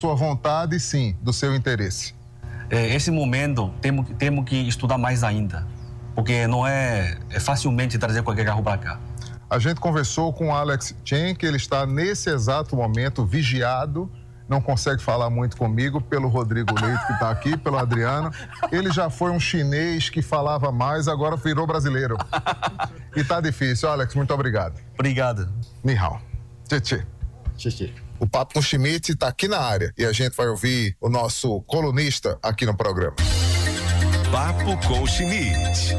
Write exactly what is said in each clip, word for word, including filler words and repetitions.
sua vontade, sim, do seu interesse? É, esse momento temos, temos que estudar mais ainda, porque não é, é facilmente trazer qualquer carro para cá. A gente conversou com o Alex Chen, que ele está nesse exato momento vigiado, não consegue falar muito comigo, pelo Rodrigo Leite, que está aqui, pelo Adriano. Ele já foi um chinês que falava mais, agora virou brasileiro. E tá difícil. Alex, muito obrigado. Obrigado. Ni hao. Tchê, tchê. Tchê, tchê. O Papo com o Schmidt está aqui na área e a gente vai ouvir o nosso colunista aqui no programa. Papo com o Schmidt.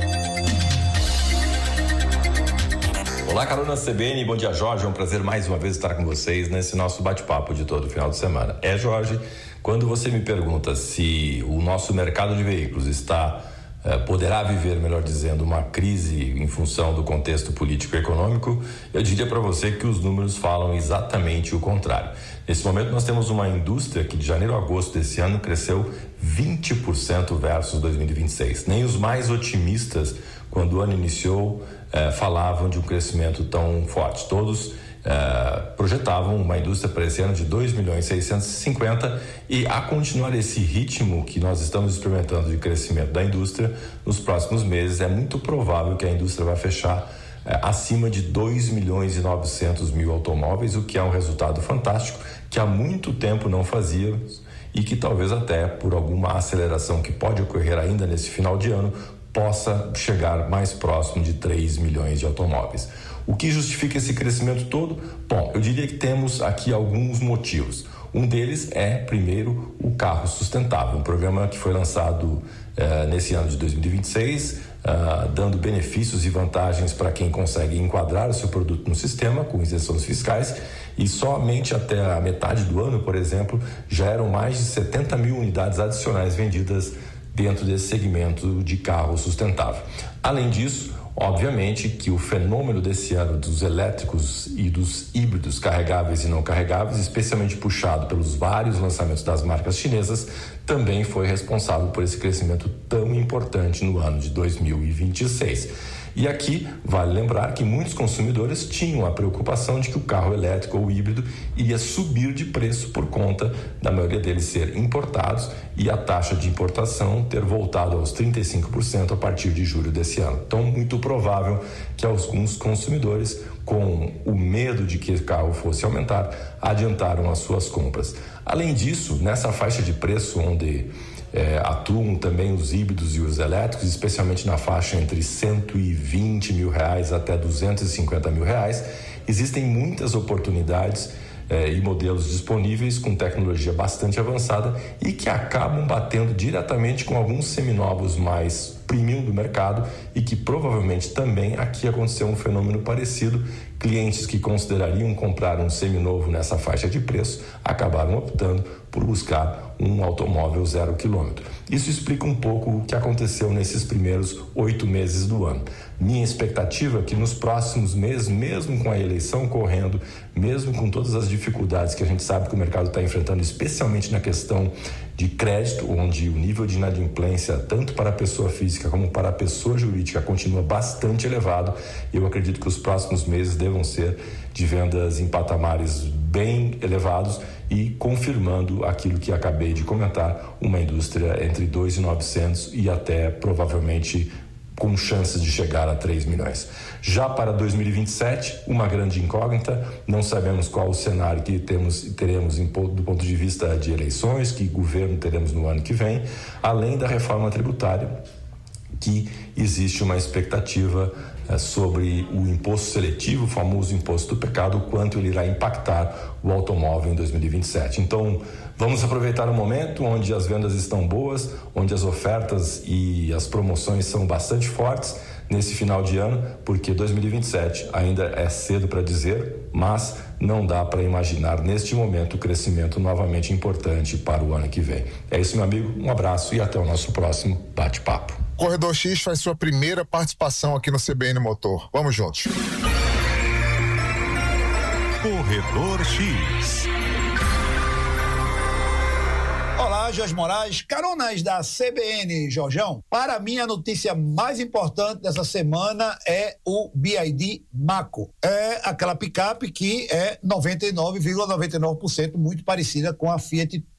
Olá, carona C B N, bom dia, Jorge. É um prazer mais uma vez estar com vocês nesse nosso bate-papo de todo final de semana. É, Jorge, quando você me pergunta se o nosso mercado de veículos está, eh, poderá viver, melhor dizendo, uma crise em função do contexto político e econômico, eu diria para você que os números falam exatamente o contrário. Nesse momento nós temos uma indústria que de janeiro a agosto desse ano cresceu vinte por cento versus dois mil e vinte e seis. Nem os mais otimistas, quando o ano iniciou, eh, falavam de um crescimento tão forte. Todos eh, projetavam uma indústria para esse ano de dois milhões seiscentos e cinquenta e a continuar esse ritmo que nós estamos experimentando de crescimento da indústria nos próximos meses, é muito provável que a indústria vai fechar eh, acima de dois milhões e novecentos mil automóveis, o que é um resultado fantástico que há muito tempo não fazíamos e que talvez até por alguma aceleração que pode ocorrer ainda nesse final de ano possa chegar mais próximo de três milhões de automóveis. O que justifica esse crescimento todo? Bom, eu diria que temos aqui alguns motivos. Um deles é, primeiro, o carro sustentável, um programa que foi lançado eh, nesse ano de dois mil e vinte e seis, uh, dando benefícios e vantagens para quem consegue enquadrar o seu produto no sistema, com isenções fiscais, e somente até a metade do ano, por exemplo, já eram mais de setenta mil unidades adicionais vendidas dentro desse segmento de carro sustentável. Além disso, obviamente que o fenômeno desse ano dos elétricos e dos híbridos carregáveis e não carregáveis, especialmente puxado pelos vários lançamentos das marcas chinesas, também foi responsável por esse crescimento tão importante no ano de dois mil e vinte e seis. E aqui vale lembrar que muitos consumidores tinham a preocupação de que o carro elétrico ou híbrido iria subir de preço por conta da maioria deles ser importados e a taxa de importação ter voltado aos trinta e cinco por cento a partir de julho desse ano. Então, muito provável que alguns consumidores, com o medo de que o carro fosse aumentar, adiantaram as suas compras. Além disso, nessa faixa de preço onde É, atuam também os híbridos e os elétricos, especialmente na faixa entre cento e vinte mil reais até duzentos e cinquenta mil reais, existem muitas oportunidades é, e modelos disponíveis com tecnologia bastante avançada e que acabam batendo diretamente com alguns seminovos mais premium do mercado e que provavelmente também aqui aconteceu um fenômeno parecido. Clientes que considerariam comprar um seminovo nessa faixa de preço acabaram optando por buscar um automóvel zero quilômetro. Isso explica um pouco o que aconteceu nesses primeiros oito meses do ano. Minha expectativa é que nos próximos meses, mesmo com a eleição correndo, mesmo com todas as dificuldades que a gente sabe que o mercado está enfrentando, especialmente na questão de crédito, onde o nível de inadimplência, tanto para a pessoa física como para a pessoa jurídica, continua bastante elevado, eu acredito que os próximos meses devam ser de vendas em patamares bem elevados e confirmando aquilo que acabei de comentar, uma indústria entre dois milhões e novecentos e até provavelmente com chances de chegar a três milhões. Já para dois mil e vinte e sete, uma grande incógnita, não sabemos qual o cenário que temos, teremos em, do ponto de vista de eleições, que governo teremos no ano que vem, além da reforma tributária, que existe uma expectativa é, sobre o imposto seletivo, o famoso imposto do pecado, o quanto ele irá impactar o automóvel em dois mil e vinte e sete. Então, vamos aproveitar o momento onde as vendas estão boas, onde as ofertas e as promoções são bastante fortes nesse final de ano, porque dois mil e vinte e sete ainda é cedo para dizer, mas não dá para imaginar neste momento o crescimento novamente importante para o ano que vem. É isso, meu amigo, um abraço e até o nosso próximo bate-papo. Corredor X faz sua primeira participação aqui no C B N Motor. Vamos juntos. Corredor X. Olá, Jorge Moraes, caronas da C B N, Jorjão. Para mim, a notícia mais importante dessa semana é o B Y D Mako. É aquela picape que é noventa e nove vírgula noventa e nove por cento muito parecida com a Fiat